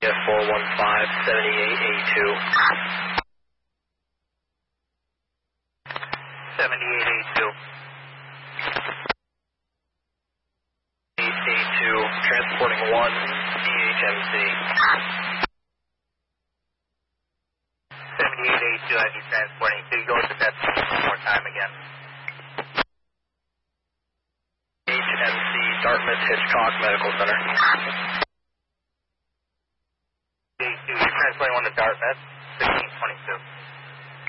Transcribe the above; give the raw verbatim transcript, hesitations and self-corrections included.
four one five, seven eight eight two. seventy-eight eighty-two. eight eight two, transporting one, D H M C. seventy-eight eighty-two, I'd be transporting two. Go to that one more time again. H M C, Dartmouth Hitchcock Medical Center. eight two, you're transporting one to Dartmouth, fifteen twenty-two.